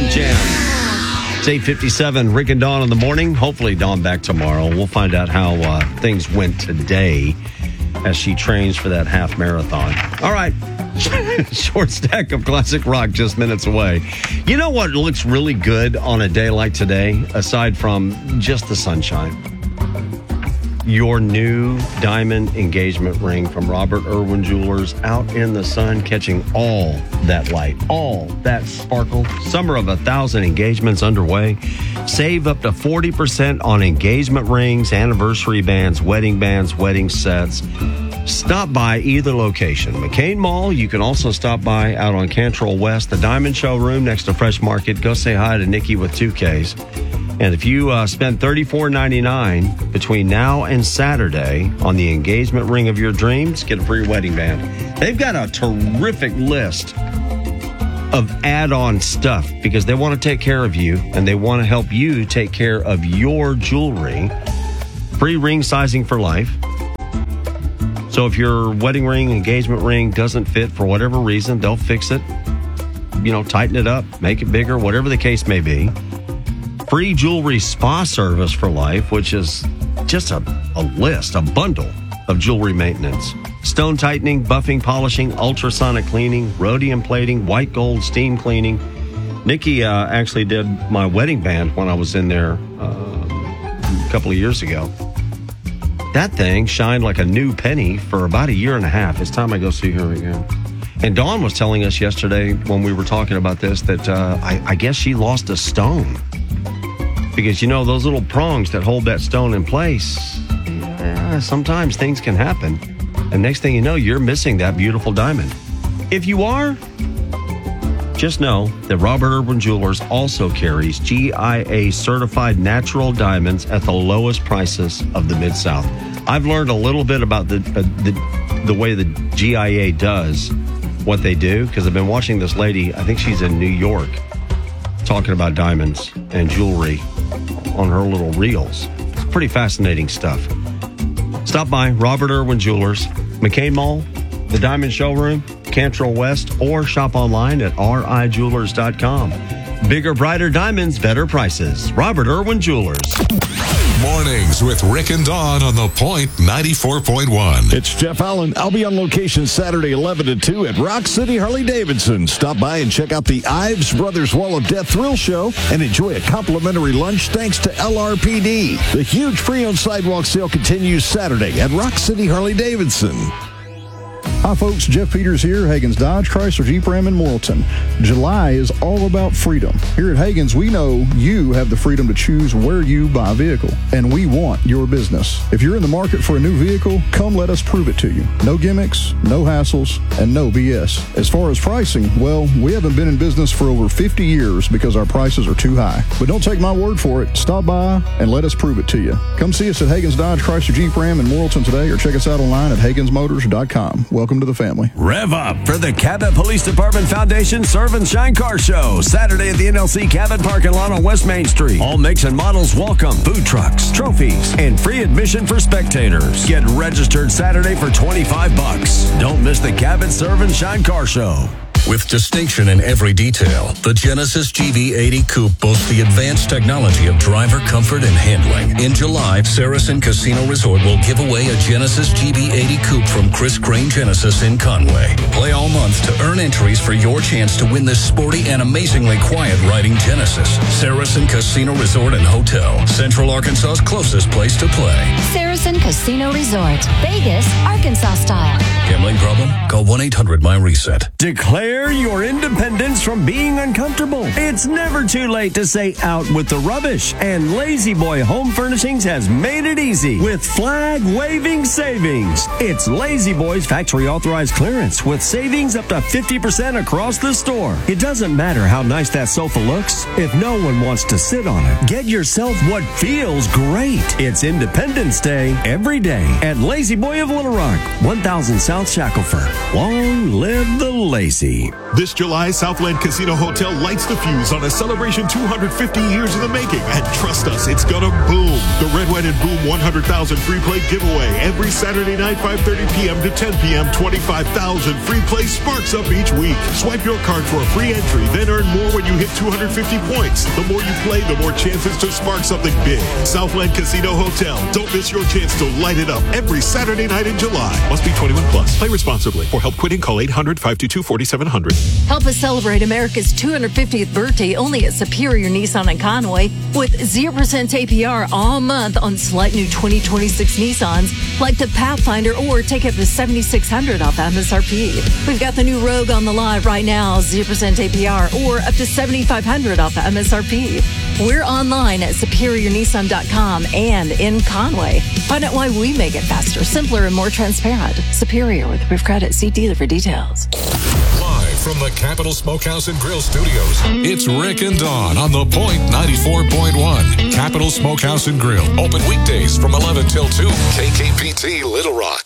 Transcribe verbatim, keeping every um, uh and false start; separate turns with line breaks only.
Traffic jam. It's eight fifty-seven, Rick and Dawn in the morning. Hopefully Dawn back tomorrow. We'll find out how uh, things went today as she trains for that half marathon. All right. Short stack of classic rock just minutes away. You know what looks really good on a day like today, aside from just the sunshine? Your new diamond engagement ring from Robert Irwin Jewelers, out in the sun, catching all that light, all that sparkle. Summer of a thousand engagements underway. Save up to forty percent on engagement rings, anniversary bands, wedding bands, wedding sets. Stop by either location. McCain Mall. You can also stop by out on Cantrell West, the Diamond Showroom next to Fresh Market. Go say hi to Nikki with two Ks. And if you uh, spend thirty-four ninety-nine between now and Saturday on the engagement ring of your dreams, get a free wedding band. They've got a terrific list of add-on stuff because they want to take care of you and they want to help you take care of your jewelry. Free ring sizing for life. So if your wedding ring, engagement ring doesn't fit for whatever reason, they'll fix it. You know, tighten it up, make it bigger, whatever the case may be. Free jewelry spa service for life, which is just a, a list, a bundle of jewelry maintenance. Stone tightening, buffing, polishing, ultrasonic cleaning, rhodium plating, white gold steam cleaning. Nikki uh, actually did my wedding band when I was in there uh, a couple of years ago. That thing shined like a new penny for about a year and a half. It's time I go see her again. And Dawn was telling us yesterday when we were talking about this that uh, I, I guess she lost a stone. Because, you know, those little prongs that hold that stone in place, yeah, sometimes things can happen. And next thing you know, you're missing that beautiful diamond. If you are, just know that Robert Irwin Jewelers also carries G I A certified natural diamonds at the lowest prices of the Mid-South. I've learned a little bit about the uh, the, the way the G I A does what they do, because I've been watching this lady, I think she's in New York, talking about diamonds and jewelry on her little reels. It's pretty fascinating stuff. Stop by Robert Irwin Jewelers, McCain Mall, the Diamond Showroom, Cantrell West, or shop online at r i jewelers dot com. Bigger, brighter diamonds, better prices. Robert Irwin Jewelers.
Mornings with Rick and Dawn on The Point ninety-four point one.
It's Jeff Allen. I'll be on location Saturday eleven to two at Rock City Harley-Davidson. Stop by and check out the Ives Brothers Wall of Death Thrill Show and enjoy a complimentary lunch thanks to L R P D. The huge pre-owned sidewalk sale continues Saturday at Rock City Harley-Davidson.
Hi folks, Jeff Peters here, Hagen's Dodge, Chrysler, Jeep Ram in Morrilton. July is all about freedom. Here at Hagen's, we know you have the freedom to choose where you buy a vehicle, and we want your business. If you're in the market for a new vehicle, come let us prove it to you. No gimmicks, no hassles, and no B S. As far as pricing, well, we haven't been in business for over fifty years because our prices are too high. But don't take my word for it. Stop by and let us prove it to you. Come see us at Hagen's Dodge, Chrysler, Jeep Ram in Morrilton today, or check us out online at hagans motors dot com. Welcome to the family.
Rev up for the Cabot Police Department Foundation Serve and Shine Car Show. Saturday at the N L C Cabot parking lot on West Main Street. All makes and models welcome. Food trucks, trophies, and free admission for spectators. Get registered Saturday for twenty-five bucks. Don't miss the Cabot Serve and Shine Car Show.
With distinction in every detail, the Genesis G V eighty Coupe boasts the advanced technology of driver comfort and handling. In July, Saracen Casino Resort will give away a Genesis G V eighty Coupe from Chris Crane Genesis in Conway. Play all month to earn entries for your chance to win this sporty and amazingly quiet riding Genesis. Saracen Casino Resort and Hotel, Central Arkansas's closest place to play.
Saracen Casino Resort, Vegas, Arkansas style.
Gambling problem? Call one eight hundred my reset.
Declare your independence from being uncomfortable. It's never too late to say out with the rubbish. And Lazy Boy Home Furnishings has made it easy with flag-waving savings. It's Lazy Boy's factory authorized clearance with savings up to fifty percent across the store. It doesn't matter how nice that sofa looks if no one wants to sit on it. Get yourself what feels great. It's Independence Day every day at Lazy Boy of Little Rock, one thousand South Shackelford. Long live the lazy.
team. This July, Southland Casino Hotel lights the fuse on a celebration two hundred fifty years in the making. And trust us, it's gonna boom. The Red, White, and Boom one hundred thousand free play giveaway every Saturday night, five thirty p.m. to ten p.m. twenty-five thousand free play sparks up each week. Swipe your card for a free entry, then earn more when you hit two hundred fifty points. The more you play, the more chances to spark something big. Southland Casino Hotel. Don't miss your chance to light it up every Saturday night in July. Must be twenty-one plus. Play responsibly. For help quitting, call eight hundred, five two two, four seven zero zero.
Help us celebrate America's two hundred fiftieth birthday only at Superior Nissan in Conway with zero percent A P R all month on select new twenty twenty-six Nissans like the Pathfinder, or take up to seven thousand six hundred dollars off M S R P. We've got the new Rogue on the live right now, zero percent A P R or up to seven thousand five hundred dollars off M S R P. We're online at superior nissan dot com and in Conway. Find out why we make it faster, simpler, and more transparent. Superior with approved credit. See dealer for details.
Live from the Capital Smokehouse and Grill Studios, it's Rick and Dawn on The Point ninety-four point one. Capital Smokehouse and Grill. Open weekdays from eleven till two. K K P T Little Rock.